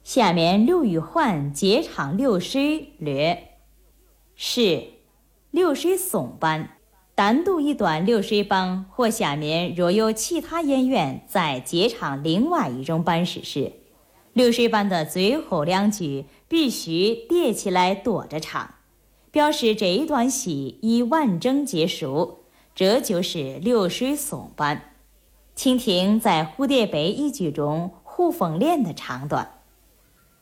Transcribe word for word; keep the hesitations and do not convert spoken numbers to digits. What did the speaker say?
下面陆羽焕解场六诗略。是六诗耸班，单独一段六诗帮，或下面若有其他演员在解唱另外一种班式时，六诗班的最后两句必须叠起来跺着唱，表示这一段戏已完整结束，这就是六诗耸班。请听在蝴蝶杯一句中胡凤莲的唱段。